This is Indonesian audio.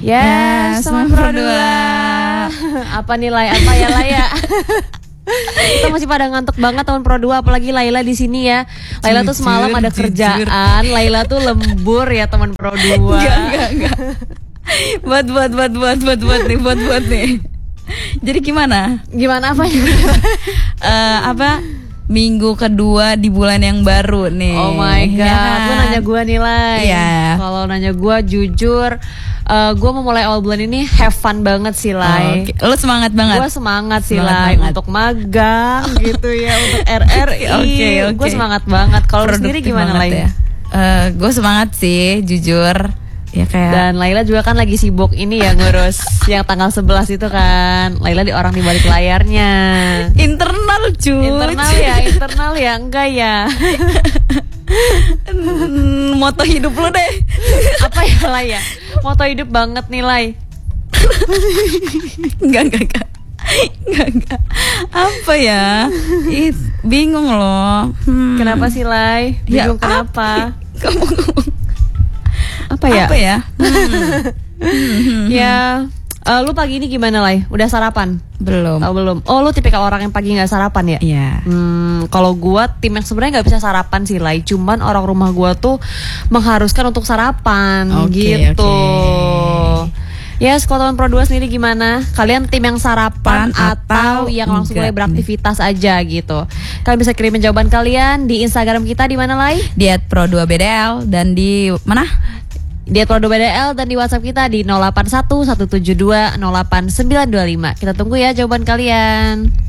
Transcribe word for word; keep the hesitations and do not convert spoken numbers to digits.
Yes, teman Pro dua. Apa nilai apa ya Laya? Kita masih pada ngantuk banget teman Pro dua, apalagi Laila di sini ya. Laila tuh semalam ada kerjaan. Laila tuh lembur ya teman Pro dua. Enggak, enggak, enggak. Buat buat buat buat buat buat nih, buat buat nih. Jadi gimana? Gimana apa ya? uh, apa? Minggu kedua di bulan yang baru nih. Oh my god, ya kan? Lu nanya gue nilai. Iya. Kalau nanya gue jujur, uh, gue mau mulai awal bulan ini have fun banget sih Lai. Oh, okay. Lu semangat banget. Gue semangat sih semangat Lai banget. untuk magang gitu ya, untuk R R I. Oke okay, okay. Gue semangat banget. Kalau lu sendiri gimana Lai? Ya? Uh, gue semangat sih, jujur. Ya kayak. Dan Laila juga kan lagi sibuk ini ya ngurus yang tanggal sebelas itu kan. Laila di orang di balik layarnya. Internal cuy. Internal ya, internal ya, enggak ya. Moto hidup lu deh. Apa ya Lai ya? Moto hidup banget nih Lai. Enggak, enggak, enggak. Enggak, enggak. Apa ya? Ih, bingung loh. Hmm. Kenapa sih Lai? Bingung ya, kenapa? Kamu ngomong apa ya? Apa ya? Hmm. Ya, uh, lu pagi ini gimana Lai? Udah sarapan? Belum. Oh belum. Oh lu tipikal orang yang pagi nggak sarapan ya? Iya. Hmm, kalau gua tim yang sebenarnya nggak bisa sarapan sih Lai. Cuman orang rumah gua tuh mengharuskan untuk sarapan okay, gitu. Okay. Ya, yes, kalau teman Pro dua sendiri gimana? Kalian tim yang sarapan Pan atau yang langsung mulai beraktivitas nih aja gitu? Kalian bisa kirimin jawaban kalian di Instagram kita di mana Lai? Di at pro dua b d l dan di mana? Di at pro dua b d l dan di WhatsApp kita di nol delapan satu satu tujuh dua nol delapan sembilan dua lima. Kita tunggu ya jawaban kalian.